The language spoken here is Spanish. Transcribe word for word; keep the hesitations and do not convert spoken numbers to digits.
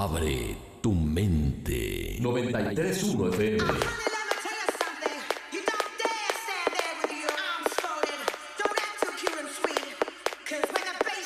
Abre tu mente. noventa y tres punto uno F M.